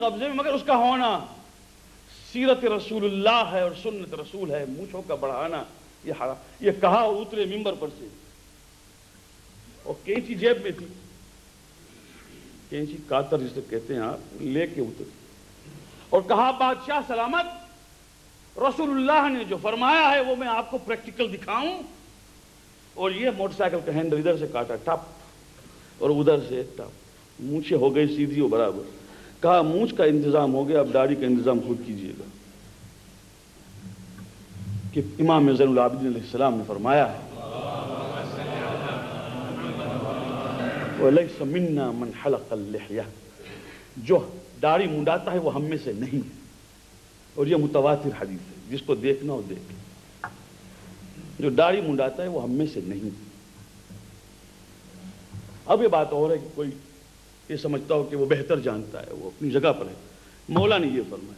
قبضے میں، مگر اس کا ہونا سیرت رسول اللہ ہے اور سنت رسول ہے. مونچھوں کا بڑھانا یہ حرام. یہ کہا اور اترے ممبر پر سے، اور کینچی جیب میں تھی، کینچی کاتر جسے کہتے ہیں آپ، لے کے اترے اور کہا بادشاہ سلامت، رسول اللہ نے جو فرمایا ہے وہ میں آپ کو پریکٹیکل دکھاؤں. اور یہ موٹر سائیکل کا ہینڈل ادھر سے کاٹا ٹپ اور ادھر سے ٹپ، مونچھیں ہو گئی سیدھی و برابر. کہا مونچھ کا انتظام ہو گیا، اب داڑھی کا انتظام خود کیجئے گا. کہ امام زین العابدین علیہ السلام نے فرمایا ہے وَلَيْسَ مِنَّا مَنْ حَلَقَ اللِّحْيَةَ، جو داڑھی منڈاتا ہے وہ ہم میں سے نہیں ہے. اور یہ متواتر حدیث ہے، جس کو دیکھنا ہو دیکھ. جو داڑھی منڈاتا ہے وہ ہم میں سے نہیں. اب یہ بات اور ہے کہ کوئی یہ سمجھتا ہو کہ وہ بہتر جانتا ہے، وہ اپنی جگہ پر ہے. مولا نے یہ فرمایا.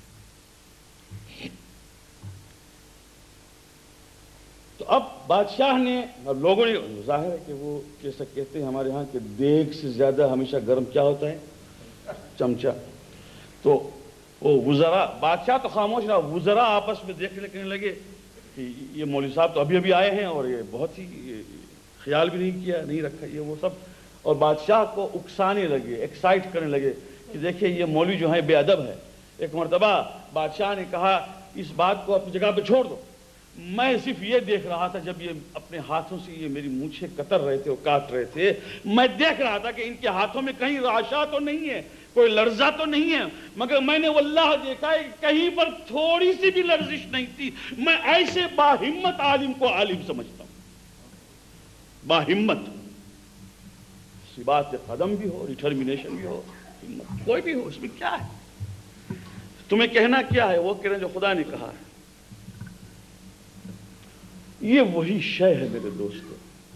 تو اب بادشاہ نے، اب لوگوں نے، ظاہر ہے کہ وہ جیسا کہتے ہیں ہمارے ہاں کہ دیگ سے زیادہ ہمیشہ گرم کیا ہوتا ہے؟ چمچہ. تو وہ وزراء، بادشاہ تو خاموش رہا، وزراء آپس میں دیکھنے کہنے لگے کہ یہ مولوی صاحب تو ابھی آئے ہیں اور یہ بہت ہی خیال بھی نہیں کیا، نہیں رکھا یہ وہ سب. اور بادشاہ کو اکسانے لگے، ایکسائٹ کرنے لگے کہ دیکھیں یہ مولوی جو ہیں بے ادب ہے. ایک مرتبہ بادشاہ نے کہا اس بات کو اپنی جگہ پہ چھوڑ دو، میں صرف یہ دیکھ رہا تھا جب یہ اپنے ہاتھوں سے یہ میری مونچھیں کتر رہے تھے اور کاٹ رہے تھے، میں دیکھ رہا تھا کہ ان کے ہاتھوں میں کہیں رعشہ تو نہیں ہے، کوئی لرزہ تو نہیں ہے. مگر میں نے واللہ دیکھا ہے کہ کہیں پر تھوڑی سی بھی لرزش نہیں تھی. میں ایسے باہمت عالم کو عالم سمجھتا ہوں. باہمت، ثبات قدم بھی ہو، ڈٹرمنیشن بھی ہو، ہمت کوئی بھی ہو، اس میں کیا ہے؟ تمہیں کہنا کیا ہے؟ وہ کہہ رہے ہیں جو خدا نے کہا ہے. یہ وہی شے ہے میرے دوستو.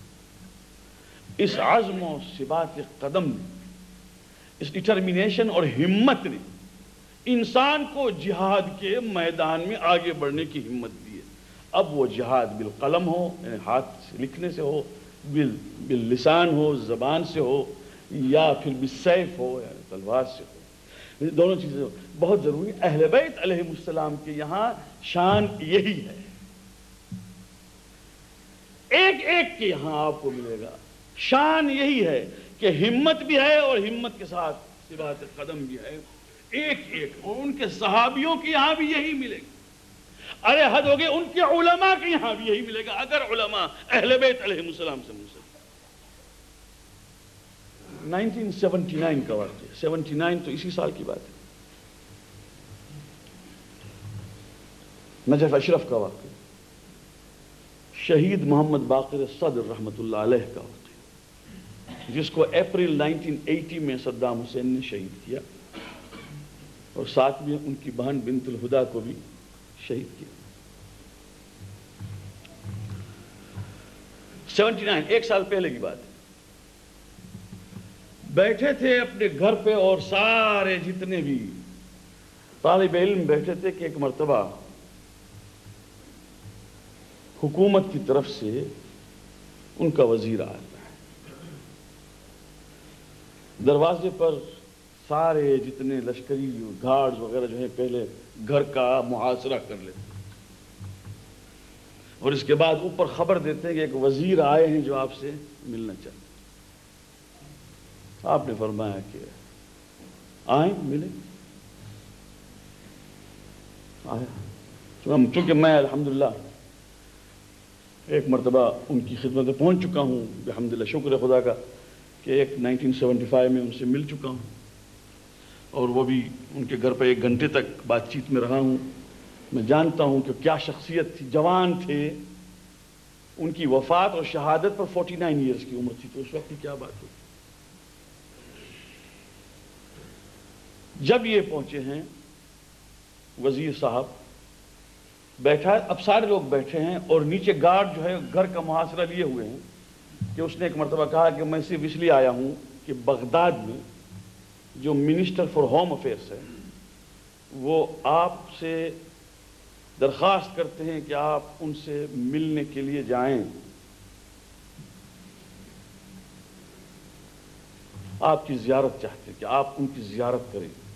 اس عزم و ثبات قدم نے، اس ڈٹرمنیشن اور ہمت نے انسان کو جہاد کے میدان میں آگے بڑھنے کی ہمت دی ہے. اب وہ جہاد بالقلم ہو، یعنی ہاتھ سے لکھنے سے ہو، باللسان ہو، زبان سے ہو، یا پھر بالسیف ہو، یعنی تلوار سے ہو. دونوں چیزیں بہت ضروری. اہل بیت علیہ السلام کے یہاں شان یہی ہے. ایک ایک کے یہاں آپ کو ملے گا شان یہی ہے کہ ہمت بھی ہے اور ہمت کے ساتھ ثبات قدم بھی ہے. ایک ایک. اور ان کے صحابیوں کے یہاں بھی یہی ملے گا. ارے حد ہو گئے، ان کے علماء کے یہاں بھی یہی ملے گا، اگر علماء اہل بیت علیہ السلام سے منسلک. 1979 کا واقعہ، 79 تو اسی سال کی بات ہے. نجف اشرف کا واقعہ، شہید محمد باقر صدر رحمۃ اللہ علیہ کا واقعہ، جس کو اپریل 1980 میں صدام حسین نے شہید کیا، اور ساتھ میں ان کی بہن بنت الہدا کو بھی شہید کیا. 79، ایک سال پہلے کی بات ہے. بیٹھے تھے اپنے گھر پہ اور سارے جتنے بھی طالب علم بیٹھے تھے کہ ایک مرتبہ حکومت کی طرف سے ان کا وزیر آیا. دروازے پر سارے جتنے لشکری گارڈز وغیرہ جو ہے پہلے گھر کا محاصرہ کر لیتے، اور اس کے بعد اوپر خبر دیتے ہیں کہ ایک وزیر آئے ہیں جو آپ سے ملنا چاہتے ہیں. آپ نے فرمایا کہ آئیں ملیں. آیا. چونکہ میں الحمدللہ ایک مرتبہ ان کی خدمت میں پہنچ چکا ہوں، الحمدللہ شکر خدا کا کہ ایک 1975 میں ان سے مل چکا ہوں، اور وہ بھی ان کے گھر پہ 1 گھنٹے تک بات چیت میں رہا ہوں. میں جانتا ہوں کہ کیا شخصیت تھی. جوان تھے. ان کی وفات اور شہادت پر 49 ایئرز کی عمر تھی، تو اس وقت کی کیا بات ہوئی. جب یہ پہنچے ہیں وزیر صاحب بیٹھا ہے، اب سارے لوگ بیٹھے ہیں اور نیچے گارڈ جو ہے گھر کا محاصرہ لیے ہوئے ہیں، کہ اس نے ایک مرتبہ کہا کہ میں صرف اس لیے آیا ہوں کہ بغداد میں جو منسٹر فار ہوم افیئرس ہے وہ آپ سے درخواست کرتے ہیں کہ آپ ان سے ملنے کے لیے جائیں. آپ کی زیارت چاہتے ہیں کہ آپ ان کی زیارت کریں.